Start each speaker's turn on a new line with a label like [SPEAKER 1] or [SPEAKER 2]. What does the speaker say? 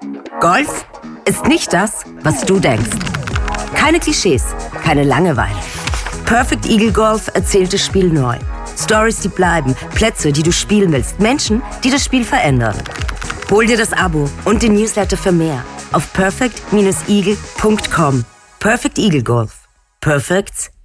[SPEAKER 1] Golf ist nicht das, was du denkst. Keine Klischees, keine Langeweile. Perfect Eagle Golf erzählt das Spiel neu. Stories, die bleiben, Plätze, die du spielen willst, Menschen, die das Spiel verändern. Hol dir das Abo und den Newsletter für mehr auf perfect-eagle.com. Perfect Eagle Golf. Perfect's